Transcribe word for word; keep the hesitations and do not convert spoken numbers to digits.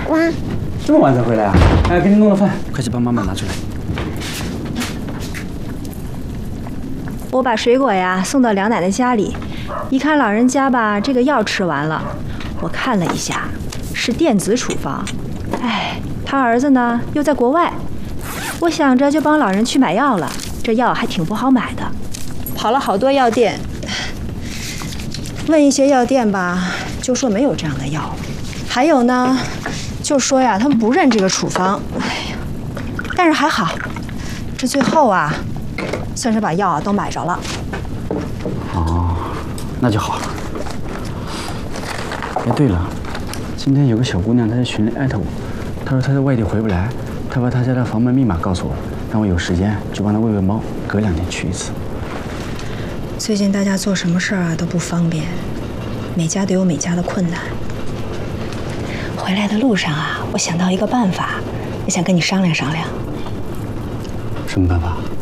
这么晚才回来啊？哎，给你弄了饭， 快去帮妈妈拿出来。 我把水果呀送到梁奶奶家里，一看老人家吧，这个药吃完了，我看了一下，是电子处方。哎，他儿子呢又在国外，我想着就帮老人去买药了。这药还挺不好买的，跑了好多药店，问一些药店吧，就说没有这样的药。还有呢，就说呀他们不认这个处方。哎呀，但是还好，这最后啊。 算是把药啊都买着了。 哦，那就好了。哎，对了，今天有个小姑娘她在群里艾特我，她说她在外地回不来，她把她家的房门密码告诉我，让我有时间就帮她喂喂猫，隔两天去一次。 最近大家做什么事儿啊都不方便，每家都有每家的困难。回来的路上啊，我想到一个办法，也想跟你商量商量。 什么办法？